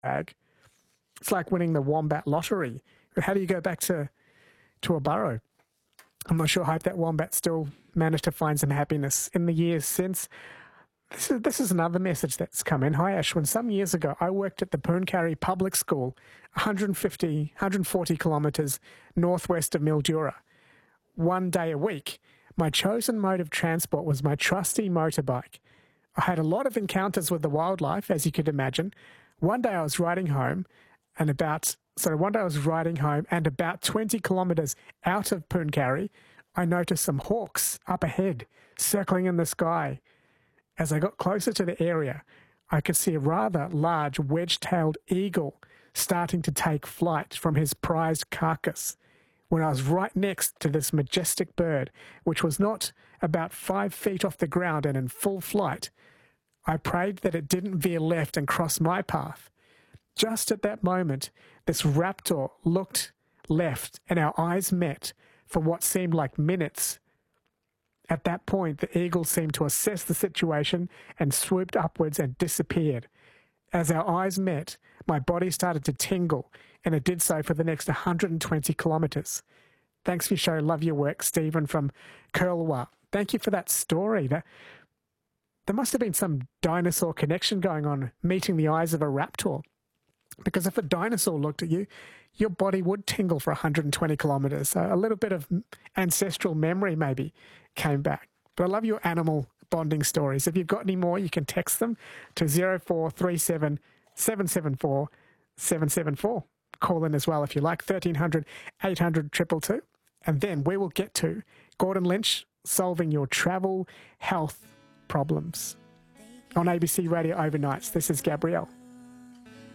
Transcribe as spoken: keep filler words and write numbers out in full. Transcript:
bag. It's like winning the wombat lottery. How do you go back to, to a burrow? I'm not sure. I hope that wombat still managed to find some happiness in the years since. This is, this is another message that's come in. Hi, Ashwin. Some years ago, I worked at the Pooncarie Public School, one hundred fifty, one hundred forty kilometres northwest of Mildura. One day a week, my chosen mode of transport was my trusty motorbike. I had a lot of encounters with the wildlife, as you could imagine. One day I was riding home, and about so one day I was riding home, and about twenty kilometres out of Pooncarie, I noticed some hawks up ahead, circling in the sky. As I got closer to the area, I could see a rather large wedge-tailed eagle starting to take flight from his prized carcass. When I was right next to this majestic bird, which was not about five feet off the ground and in full flight, I prayed that it didn't veer left and cross my path. Just at that moment, this raptor looked left and our eyes met for what seemed like minutes. At that point, the eagle seemed to assess the situation and swooped upwards and disappeared. As our eyes met, my body started to tingle, and it did so for the next one hundred twenty kilometres. Thanks for your show. Love your work, Stephen from Kurlwa. Thank you for that story. That, there must have been some dinosaur connection going on, meeting the eyes of a raptor. Because if a dinosaur looked at you, your body would tingle for one hundred twenty kilometres. So a little bit of ancestral memory maybe came back. But I love your animal bonding stories. If you've got any more, you can text them to zero four three seven, seven seven four, seven seven four. Call in as well if you like, thirteen hundred, eight hundred, two two two. And then we will get to Gordon Lynch solving your travel health problems on A B C Radio Overnights. This is Gabrielle.